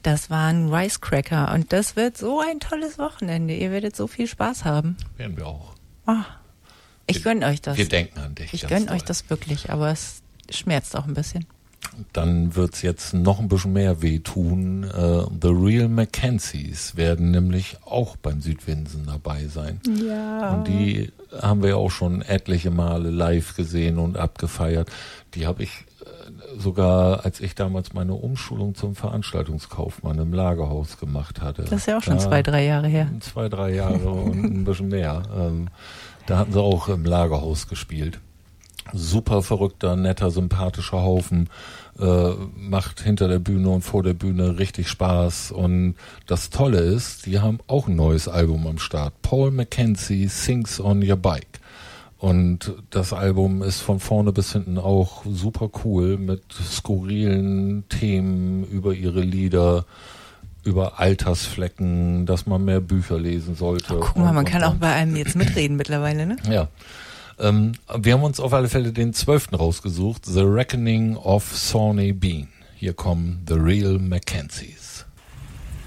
Das war ein Wisecracker und das wird so ein tolles Wochenende. Ihr werdet so viel Spaß haben. Werden wir auch. Ich gönne euch das. Wir denken an dich. Ich gönne euch das wirklich, aber es schmerzt auch ein bisschen. Dann wird's jetzt noch ein bisschen mehr wehtun. The Real Mackenzies werden nämlich auch beim Südwinsen dabei sein. Ja. Und die haben wir auch schon etliche Male live gesehen und abgefeiert. Die habe ich sogar, als ich damals meine Umschulung zum Veranstaltungskaufmann im Lagerhaus gemacht hatte. Das ist ja auch schon 2-3 Jahre her. 2-3 Jahre und ein bisschen mehr. Da hatten sie auch im Lagerhaus gespielt. Super verrückter, netter, sympathischer Haufen, macht hinter der Bühne und vor der Bühne richtig Spaß. Und das Tolle ist, die haben auch ein neues Album am Start. Paul Mackenzie Sings on Your Bike. Und das Album ist von vorne bis hinten auch super cool mit skurrilen Themen über ihre Lieder, über Altersflecken, dass man mehr Bücher lesen sollte. Guck mal, man kann auch bei einem jetzt mitreden mittlerweile, ne? Ja. Wir haben uns auf alle Fälle den 12. rausgesucht, The Reckoning of Sawney Bean. Hier kommen The Real Mackenzies.